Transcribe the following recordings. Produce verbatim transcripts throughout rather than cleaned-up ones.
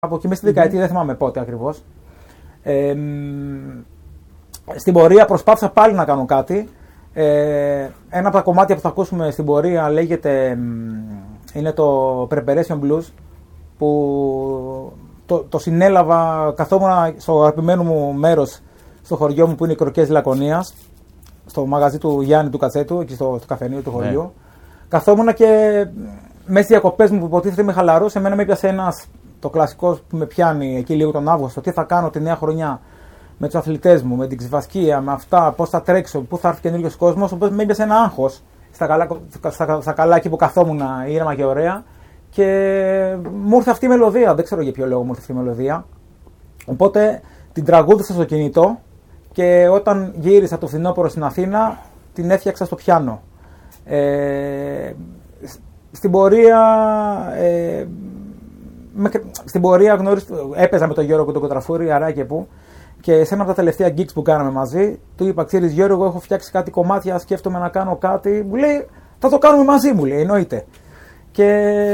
από εκεί μέσα στη δεκαετία, mm-hmm. δεν θυμάμαι πότε ακριβώς. Ε, στην πορεία προσπάθησα πάλι να κάνω κάτι. Ε, ένα από τα κομμάτια που θα ακούσουμε στην πορεία λέγεται, είναι το Preparation Blues, που το, το συνέλαβα, καθόμουν στο αγαπημένο μου μέρος στο χωριό μου που είναι οι Κροκές Λακωνίας, στο μαγαζί του Γιάννη του Κατσέτου, εκεί στο, στο καφενείο του χωριού. Ναι. Καθόμουν και μέσα στις διακοπές μου που υποτίθεται με χαλαρός, εμένα με έπιασε ένας, το κλασικό που με πιάνει εκεί λίγο τον Αύγουστο, τι θα κάνω τη νέα χρονιά με τους αθλητές μου, με την ξυφασκία, με αυτά, πώς θα τρέξω, πού θα έρθει καινούριος κόσμος. Οπότε με έπιασε ένα άγχος στα καλά, στα, στα καλά εκεί που καθόμουν ήρεμα και ωραία. Και μου ήρθε αυτή η μελωδία, δεν ξέρω για ποιο λόγο μου ήρθε αυτή η μελωδία. Οπότε την τραγούδισα στο κινητό και όταν γύρισα το φθινόπωρο στην Αθήνα την έφτιαξα στο πιάνο. Ε, στην πορεία, ε, με, στην πορεία γνώρισα, έπαιζα με τον Γιώργο τον Κοτραφούρη, αράκε που, και σε ένα από τα τελευταία gigs που κάναμε μαζί, του είπα: ξέρεις Γιώργο, έχω φτιάξει κάτι κομμάτια, σκέφτομαι να κάνω κάτι. Μου λέει: θα το κάνουμε μαζί, μου λέει, εννοείται. Και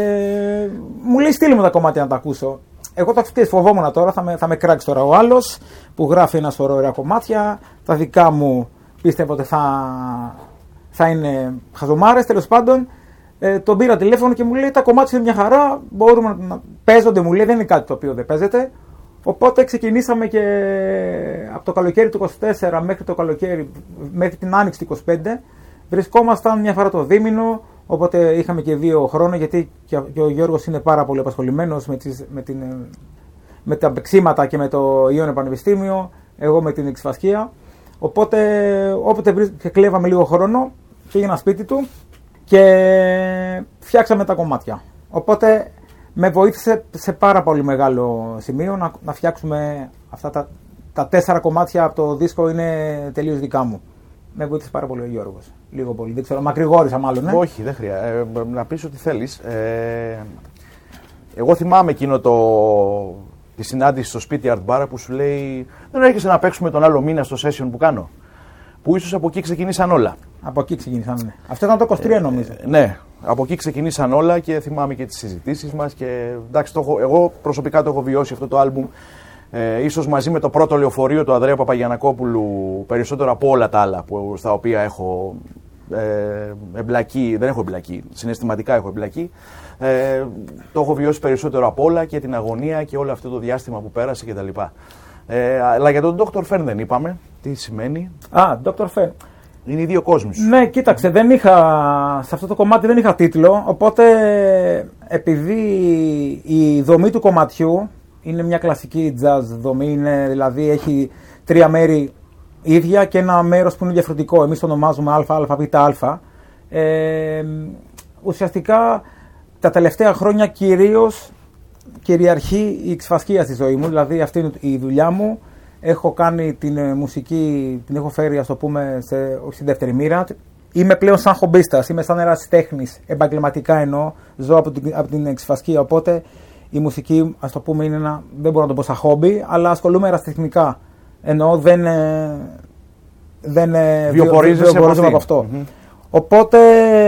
μου λέει: στείλε μου τα κομμάτια να τα ακούσω. Εγώ τα αυτές φοβόμουν τώρα, θα με, θα με κράξει τώρα ο άλλος που γράφει ένα σωρό ωραία κομμάτια. Τα δικά μου πίστευα ότι θα, θα είναι χαζομάρες. Τέλος πάντων, ε, τον πήρα τηλέφωνο και μου λέει: τα κομμάτια είναι μια χαρά. Μπορούμε να, να παίζονται, μου λέει, δεν είναι κάτι το οποίο δεν παίζεται. Οπότε ξεκινήσαμε και από το καλοκαίρι του είκοσι τέσσερα μέχρι το καλοκαίρι, μέχρι την άνοιξη του είκοσι πέντε. Βρισκόμασταν μια φορά το δίμηνο. Οπότε είχαμε και δύο χρόνια, γιατί και ο Γιώργος είναι πάρα πολύ απασχολημένος με, τις, με, την, με τα παίξήματα και με το Ιόνιο Πανεπιστήμιο, εγώ με την εξφασκία. Οπότε όποτε κλέβαμε λίγο χρόνο, πήγαινα σπίτι του και φτιάξαμε τα κομμάτια. Οπότε με βοήθησε σε πάρα πολύ μεγάλο σημείο να, να φτιάξουμε αυτά τα, τα τέσσερα κομμάτια από το δίσκο, είναι τελείως δικά μου. Με βοήθησε πάρα πολύ ο Γιώργος. Λίγο πολύ. Δεν ξέρω, μακρηγόρησα μάλλον. Ναι? Όχι, δεν χρειάζεται. Ε, να πεις ό,τι θέλεις. Ε, εγώ θυμάμαι εκείνο το, τη συνάντηση στο σπίτι Art Bar που σου λέει: δεν έρχεσαι να παίξουμε τον άλλο μήνα στο session που κάνω. Που ίσως από εκεί ξεκινήσαν όλα. Από εκεί ξεκινήσαν, ναι. Αυτό ήταν το είκοσι τρία νομίζω. Ε, ναι, από εκεί ξεκινήσαν όλα και θυμάμαι και τις συζητήσεις μας. Και, εντάξει, το έχω, εγώ προσωπικά το έχω βιώσει αυτό το άλμπουμ. Ε, ίσως μαζί με το πρώτο λεωφορείο του Ανδρέα Παπαγιαννακόπουλου, περισσότερο από όλα τα άλλα που, στα οποία έχω ε, εμπλακεί, δεν έχω εμπλακεί, συναισθηματικά έχω εμπλακεί, ε, το έχω βιώσει περισσότερο από όλα και την αγωνία και όλο αυτό το διάστημα που πέρασε κτλ. Ε, αλλά για τον ντόκτορ Fern δεν είπαμε, τι σημαίνει. Α, ντόκτορ Fern. Είναι οι δύο κόσμοι. Ναι, κοίταξε, δεν είχα, σε αυτό το κομμάτι δεν είχα τίτλο, οπότε επειδή η δομή του κομματιού είναι μια κλασική jazz δομή, είναι, δηλαδή έχει τρία μέρη ίδια και ένα μέρος που είναι διαφορετικό. Εμείς το ονομάζουμε α, α, β, α. Ε, ουσιαστικά τα τελευταία χρόνια κυρίως κυριαρχεί η εξφασκία στη ζωή μου, δηλαδή αυτή είναι η δουλειά μου. Έχω κάνει την μουσική, την έχω φέρει, ας το πούμε, σε, όχι στη δεύτερη μοίρα. Είμαι πλέον σαν χομπίστας, είμαι σαν ερασιτέχνης, επαγγελματικά εννοώ, ζω από την, από την εξφασκία, οπότε η μουσική, ας το πούμε, είναι ένα, δεν μπορώ να το πω σαν χόμπι, αλλά ασχολούμαι ερασιτεχνικά. Εννοώ δεν, δεν βιοπορίζεσαι από, από αυτό. Mm-hmm. Οπότε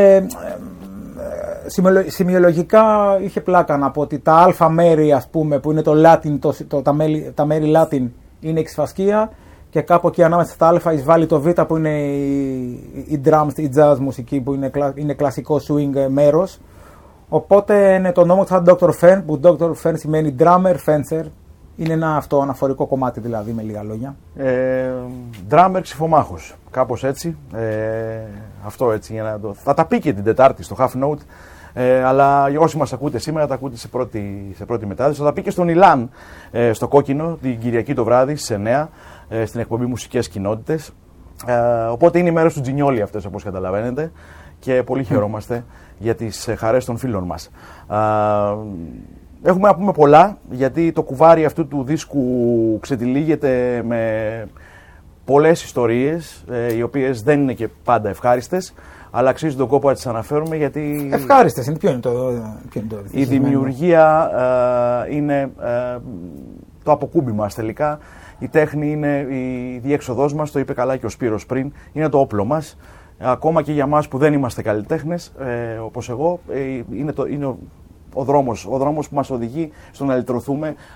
σημειολογικά είχε πλάκα να πω ότι τα αλφα μέρη, ας πούμε, που είναι το Latin, το, το, τα, μέρη, τα μέρη Latin είναι εξφασκία και κάπου εκεί ανάμεσα στα αλφα εισβάλλει το β που είναι η, η drums, η jazz μουσική που είναι, είναι κλασικό swing μέρος. Οπότε είναι το νόμο του ντόκτορ Fern, που ντόκτορ Fern σημαίνει drummer, fencer. Είναι ένα αυτό αναφορικό κομμάτι, δηλαδή, με λίγα λόγια. Ε, drummer, ξυφομάχος, κάπως έτσι. Ε, αυτό έτσι για να το... Θα τα πει και την Τετάρτη στο Half Note, ε, αλλά όσοι μας ακούτε σήμερα τα ακούτε σε πρώτη, σε πρώτη μετάδοση. Θα τα πει και στον Ηλάν, ε, στο Κόκκινο, την Κυριακή το βράδυ στις εννιά, ε, στην εκπομπή Μουσικές Κοινότητες. Ε, οπότε είναι οι μέρες του Τζινιόλι αυτές, όπως καταλαβαίνετε, και πολύ χαιρόμαστε για τις χαρές των φίλων μας. Έχουμε να πούμε πολλά, γιατί το κουβάρι αυτού του δίσκου ξετυλίγεται με πολλές ιστορίες, ε, οι οποίες δεν είναι και πάντα ευχάριστες, αλλά αξίζει τον κόπο να τις αναφέρουμε, γιατί ευχάριστες είναι, ποιο είναι το, ποιο είναι το η δημιουργία ε, είναι ε, το αποκούμπι μας τελικά. Η τέχνη είναι η διέξοδός μας, το είπε καλά και ο Σπύρος πριν, είναι το όπλο μας. Ακόμα και για μας που δεν είμαστε καλλιτέχνες, ε, όπως εγώ, ε, είναι, το, είναι ο, ο, δρόμος, ο δρόμος που μας οδηγεί στο να λυτρωθούμε